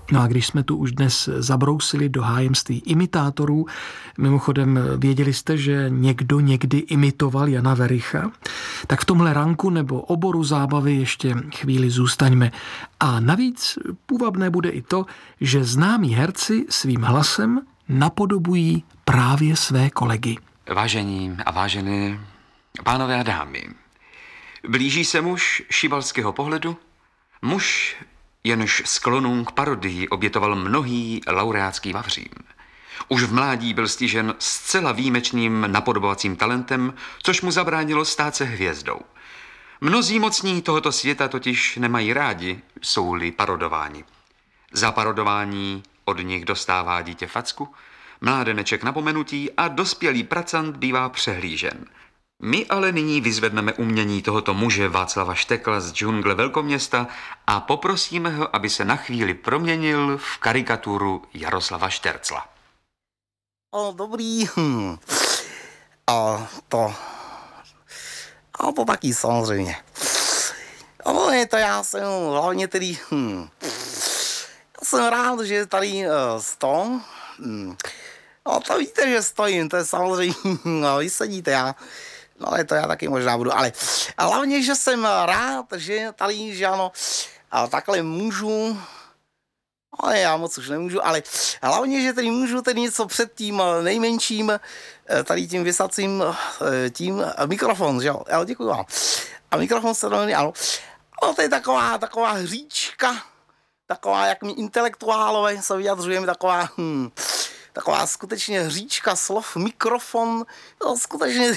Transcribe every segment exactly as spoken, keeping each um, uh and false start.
No a když jsme tu už dnes zabrousili do hájemství imitátorů, mimochodem věděli jste, že někdo někdy imitoval Jana Wericha, tak v tomhle ranku nebo oboru zábavy ještě chvíli zůstaňme. A navíc půvabné bude i to, že známí herci svým hlasem napodobují právě své kolegy. Vážení a vážené pánové a dámy, blíží se muž šibalského pohledu, muž, jenž sklonům k parodii obětoval mnohý laureátský vavřín. Už v mládí byl stižen zcela výjimečným napodobovacím talentem, což mu zabránilo stát se hvězdou. Mnozí mocní tohoto světa totiž nemají rádi, jsou-li parodováni. Za parodování od nich dostává dítě facku, mládeneček napomenutí a dospělý pracant bývá přehlížen. My ale nyní vyzvedneme umění tohoto muže Václava Štekla z džungle velkoměsta a poprosíme ho, aby se na chvíli proměnil v karikaturu Jaroslava Štercla. O, dobrý. Hm. A to... A to taky samozřejmě. No, je to já jsem hlavně tedy... Hm. Já jsem rád, že tady uh, stojím. Hm. No, to víte, že stojím, to je samozřejmě... No, vy sedíte, já... No, ale to já taky možná budu, ale hlavně, že jsem rád, že tady, že ano, a takhle můžu, ale já moc už nemůžu, ale hlavně, že tady můžu tady něco před tím nejmenším, tady tím vysacím, tím mikrofon, že jo, jo, děkuju vám. A mikrofon se dovolí, ano, no, to je taková, taková hříčka, taková, jak my intelektuálové se vyjadřujeme, taková, hm, taková skutečně hříčka slov, mikrofon, no skutečně...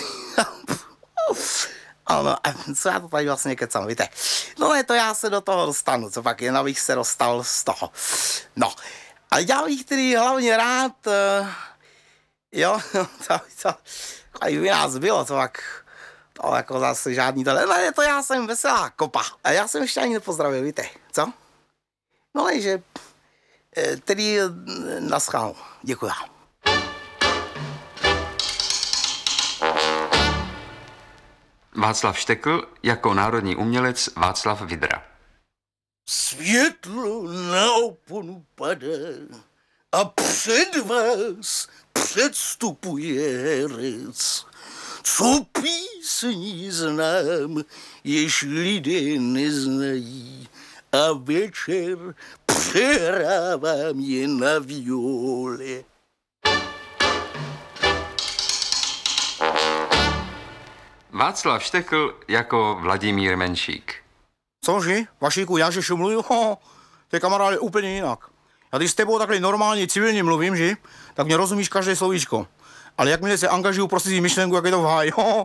Ano, co já to tady vlastně kecám, víte. No ne, to já se do toho dostanu, co pak jen abych se dostal z toho. No, ale já bych tedy hlavně rád, uh, jo, to, to, to by nás bylo, co pak, to jako zase žádný to, ne, to já jsem veselá kopa. A já jsem ještě ani nepozdravil, víte, co? No ne, že... Tedy naschál. Děkuji. Václav Štekl jako národní umělec Václav Vydra. Světlo na oponu padá a před vás předstupuje herec. Co písní znám, jež lidé neznají, a večer přehrávám je na viole. Václav Štekl jako Vladimír Menšík. Cože? Vašíku, já že šumluju? Ho, to je kamaráde úplně jinak. Já když s tebou takhle normálně civilně mluvím, že? Tak mě rozumíš každé slovíčko. Ale jakmile se angažuju pro cizí myšlenku, jak je to v háji. Ho.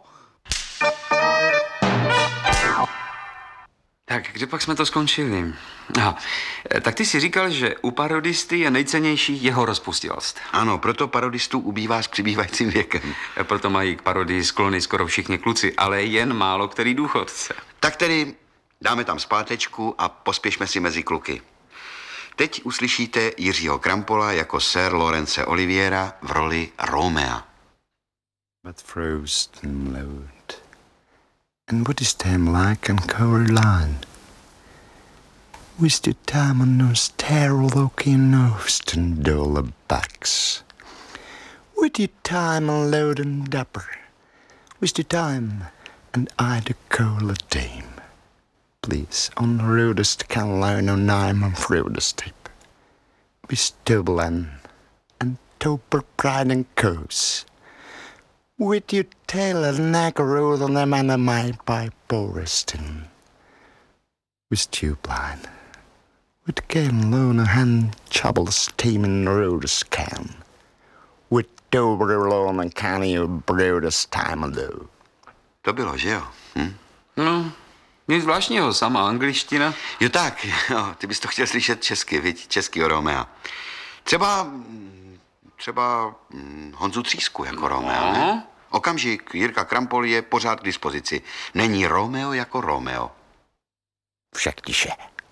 Tak, kde pak jsme to skončili? Aha, tak ty si říkal, že u parodisty je nejcennější jeho rozpustilost. Ano, proto parodistů ubývá s přibývajícím věkem. Proto mají k parodii sklony skoro všichni kluci, ale jen málo který důchodce. Tak tedy dáme tam zpátečku a pospěšme si mezi kluky. Teď uslyšíte Jiřího Krampola jako Sir Laurence Oliviera v roli Romea. But frost and load. And what is time like on Coraline? Wasted time on those terrible looking nost and dollar backs. With your time on load and dapper. Wasted time and I'd a cola dame. Please, on the rudest Carolina nine and rudest tape. Bistoblan and Toper Pride and Coase. With your tail and neck rolled on the man of my by Boriston. With tube-line. With cane lone hand trouble steaming the rudest can. With Dover alone and canny of broadest time ago. To bylo, že jo? Hm? No, nic zvláštního, sama angličtina. Jo tak, jo, ty bys to chtěl slyšet česky, viď? Českýho Romea. Třeba, třeba hm, Honzu Třísku jako no. Romea, ne? Okamžik, Jirka Krampol je pořád k dispozici. Není Romeo jako Romeo. Však tiše.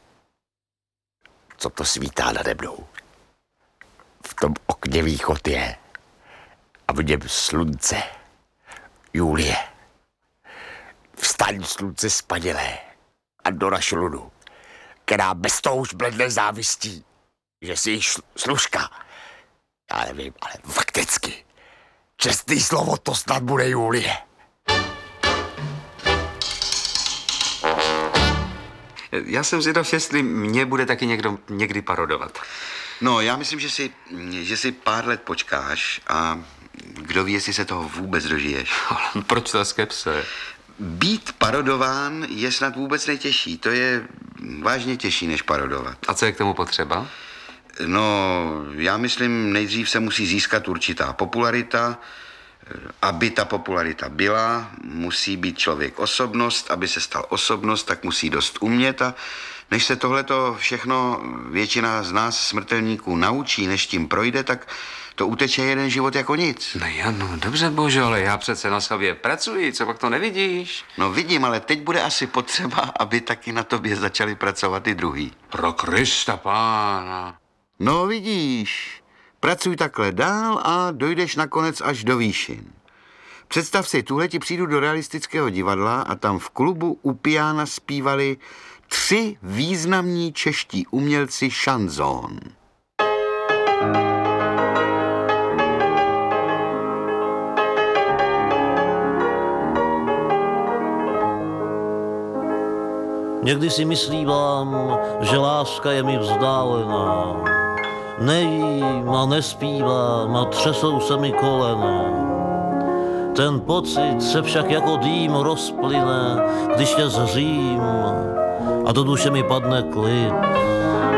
Co to svítá nade mnou? V tom okně východ je. A v něm slunce. Julie. Vstaň, slunce spadilé. A do naši ludu, která bez toho už bledne závistí. že jsi šl- služka. Já nevím, ale fakticky. Čestný slovo, to snad bude Julie. Já jsem zvědav, jestli mě bude taky někdo někdy parodovat. No, já myslím, že si, že si pár let počkáš a kdo ví, jestli se toho vůbec dožiješ. Proč ta skepse? Být parodován je snad vůbec nejtěžší. To je vážně těžší, než parodovat. A co je k tomu potřeba? No, já myslím, nejdřív se musí získat určitá popularita. Aby ta popularita byla, musí být člověk osobnost. Aby se stal osobnost, tak musí dost umět. A než se tohleto všechno většina z nás smrtelníků naučí, než tím projde, tak to uteče jeden život jako nic. No já, no dobře, bože, ale já přece na sobě pracuji, co pak to nevidíš? No vidím, ale teď bude asi potřeba, aby taky na tobě začali pracovat i druhý. Pro Krista pána. No vidíš, pracuj takhle dál a dojdeš nakonec až do výšin. Představ si, tuhle ti přijdu do realistického divadla a tam v klubu u piana zpívali tři významní čeští umělci šanzón. Někdy si myslívám, že láska je mi vzdálená. Nejím a nespívám a třesou se mi kolena. Ten pocit se však jako dým rozplyne, když tě zřím a do duše mi padne klid.